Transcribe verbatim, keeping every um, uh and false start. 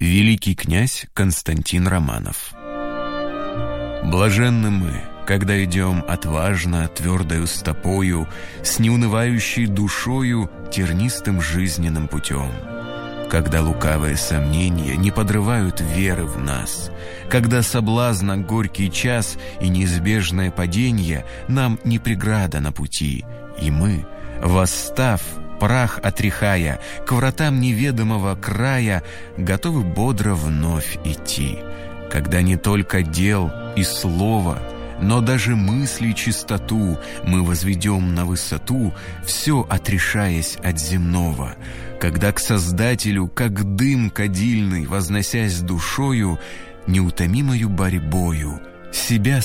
Великий князь Константин Романов. Блаженны мы, когда идем отважно, твердою стопою, с неунывающей душою, тернистым жизненным путем. Когда лукавые сомнения не подрывают веры в нас, когда соблазна горький час и неизбежное падение нам не преграда на пути, и мы, восстав, прах отряхая, к вратам неведомого края, готовы бодро вновь идти, когда не только дел и слова, но даже мысли чистоту мы возведем на высоту, все отрешаясь от земного, когда к Создателю, как дым кадильный, возносясь душою, неутомимою борьбою, себя